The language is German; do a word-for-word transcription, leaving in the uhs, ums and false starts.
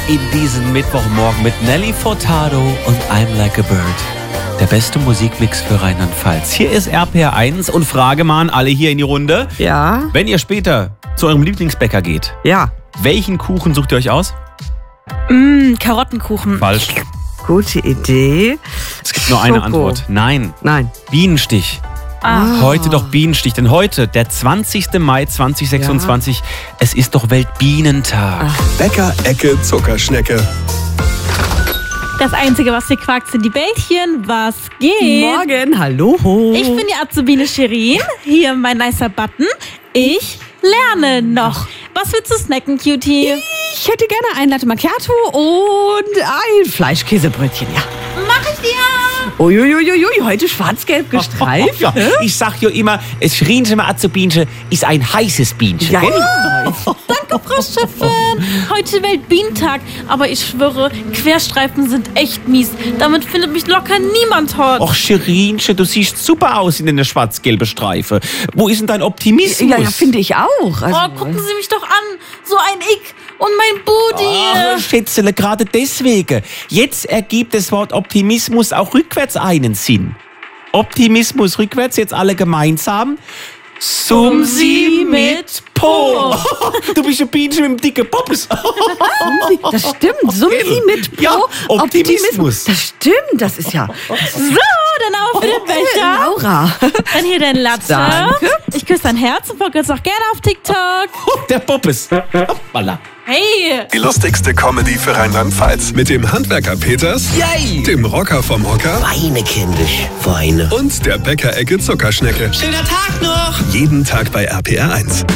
in diesen Mittwochmorgen mit Nelly Furtado und I'm Like a Bird. Der beste Musikmix für Rheinland-Pfalz. Hier ist R P R eins und Frage mal an alle hier in die Runde. Ja. Wenn ihr später zu eurem Lieblingsbäcker geht, Ja. welchen Kuchen sucht ihr euch aus? Mm, Karottenkuchen. Falsch. Gute Idee. Es gibt nur eine Schoko. Antwort. Nein. Nein. Bienenstich. Ah. Heute doch Bienenstich, denn heute, der zwanzigster Mai zweitausendsechsundzwanzig, ja. Es ist doch Weltbienentag. Bäcker Ecke Zuckerschnecke. Das Einzige, was hier quakt, sind die Bällchen. Was geht? Morgen, hallo. Ich bin die Azubine Shirin. Hier mein nicer Button. Ich lerne noch. Was willst du snacken, Cutie? Ich hätte gerne ein Latte Macchiato und ein Fleischkäsebrötchen, ja. Mach ich dir! Uiuiuiui, heute schwarz-gelb gestreift. Ja, ich sag ja immer, es Schrienchen Azubinchen ist ein heißes Bienchen. Ja, gell? Danke, Frau Chefin. Heute Weltbienentag. Aber ich schwöre, Querstreifen sind echt mies. Damit findet mich locker niemand hot. Och, Scherinchen, du siehst super aus in der schwarz-gelben Streife. Wo ist denn dein Optimismus? Ja, ja, finde ich auch. Also, Oh, gucken Sie mich doch an. So ein Ick und mein Booty. Ach, Schätzele, gerade deswegen. Jetzt ergibt das Wort Optimismus auch rückwärts einen Sinn. Optimismus rückwärts, jetzt alle gemeinsam. Sumsi mit Po. Du bist ein Bienchen mit dem dicken Poppes. das stimmt. Sumsi mit Po. Ja, Optimismus. Das stimmt, das ist ja... Das ist So, dann aber für den Becher. Laura. Dann hier dein Latte. Danke. Ich küsse dein Herz und folge jetzt auch gerne auf TikTok. Der Poppes. Hoppala. Hey. Die lustigste Comedy für Rheinland-Pfalz. Mit dem Handwerker Peters, Yay! dem Rocker vom Hocker Weine, kindisch, Weine. und der Bäcker Ecke Zuckerschnecke. Schöner Tag noch! Jeden Tag bei R P R eins.